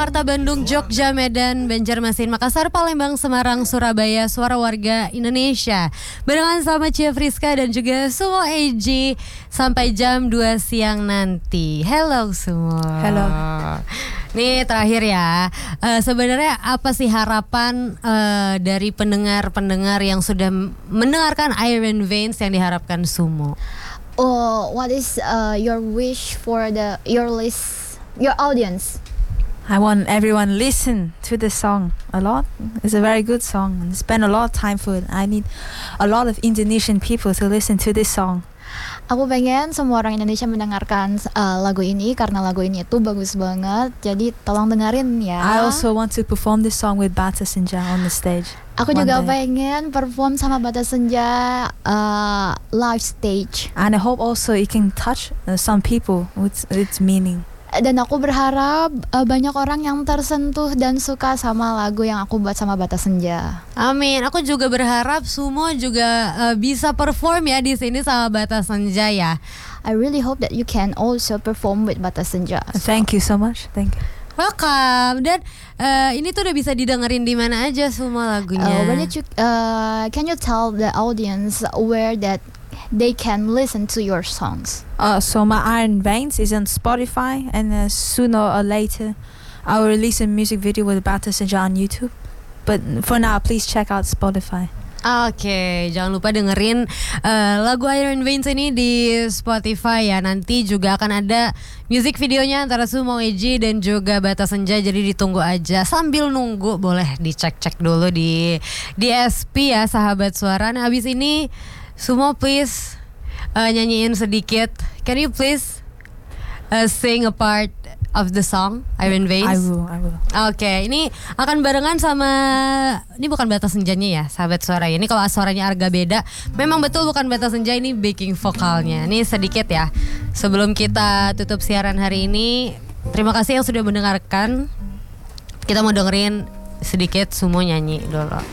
Jakarta, Bandung, Jogja, Medan, Banjarmasin, Makassar, Palembang, Semarang, Surabaya, Suara Warga Indonesia. Barengan sama Cia Friska dan juga Sumo AG sampai jam 2 siang nanti. Hello semua. Hello. Nih terakhir ya, sebenarnya apa sih harapan dari pendengar-pendengar yang sudah mendengarkan Iron Veins yang diharapkan Sumo? What is your wish for your audience? I want everyone listen to the song a lot. It's a very good song and spend a lot of time for it. I need a lot of Indonesian people to listen to this song. Aku pengen semua orang Indonesia mendengarkan lagu ini karena lagu ini itu bagus banget. Jadi tolong dengerin ya. I also want to perform this song with Bata Senja on the stage. Aku juga pengen perform sama Bata Senja live stage. And I hope also it can touch some people with its meaning. Dan aku berharap banyak orang yang tersentuh dan suka sama lagu yang aku buat sama Bata Senja. Amin. Aku juga berharap Sumo juga bisa perform ya di sini sama Bata Senja ya. I really hope that you can also perform with Bata Senja. Thank you so much. Thank you. Welcome. Dan ini tuh udah bisa didengerin di mana aja semua lagunya. Can you tell the audience where that they can listen to your songs? So my Iron Veins is on Spotify, and sooner or later I will release a music video with Bata Senja on YouTube. But for now, please check out Spotify. Oke, jangan lupa dengerin lagu Iron Veins ini di Spotify ya. Nanti juga akan ada music videonya antara Sumo Eji dan juga Bata Senja. Jadi ditunggu aja. Sambil nunggu boleh dicek-cek dulu di SP ya sahabat suara. Nah abis ini Sumo please nyanyiin sedikit. Can you please sing a part of the song Iron Veins? I will. Oke, ini akan barengan sama, ini bukan Bata Senjanya ya sahabat suara. Ini kalau suaranya agak beda, memang betul bukan Bata Senja, ini backing vokalnya. Ini sedikit ya sebelum kita tutup siaran hari ini. Terima kasih yang sudah mendengarkan. Kita mau dengerin sedikit Sumo nyanyi dulu.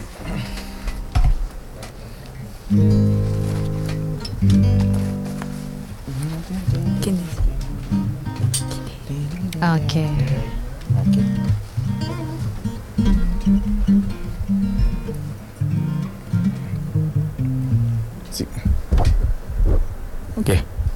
Oke.